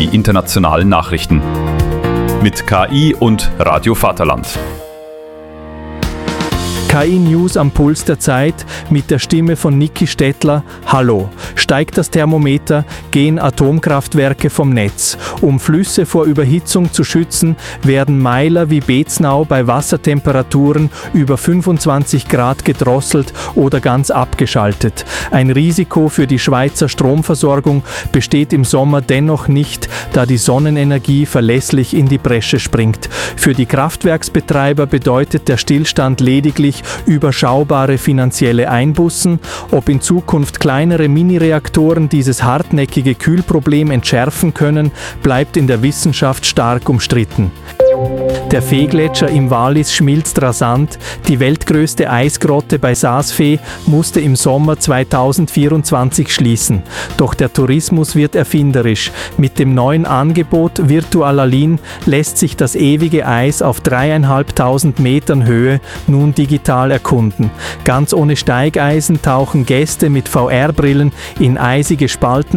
die internationalen Nachrichten. Mit KI und Radio Vaterland. KI-News am Puls der Zeit mit der Stimme von Niki Stettler. Hallo. Steigt das Thermometer, gehen Atomkraftwerke vom Netz. Um Flüsse vor Überhitzung zu schützen, werden Meiler wie Beznau bei Wassertemperaturen über 25 Grad gedrosselt oder ganz abgeschaltet. Ein Risiko für die Schweizer Stromversorgung besteht im Sommer dennoch nicht, da die Sonnenenergie verlässlich in die Bresche springt. Für die Kraftwerksbetreiber bedeutet der Stillstand lediglich überschaubare finanzielle Einbußen. Ob in Zukunft kleinere Minireaktoren dieses hartnäckige Kühlproblem entschärfen können, bleibt in der Wissenschaft stark umstritten. Der Veegletscher im Wallis schmilzt rasant. Die weltgrößte Eisgrotte bei Saas-Fee musste im Sommer 2024 schließen. Doch der Tourismus wird erfinderisch. Mit dem neuen Angebot Virtualalin lässt sich das ewige Eis auf 3.500 Metern Höhe nun digital erkunden. Ganz ohne Steigeisen tauchen Gäste mit VR-Brillen in eisige Spalten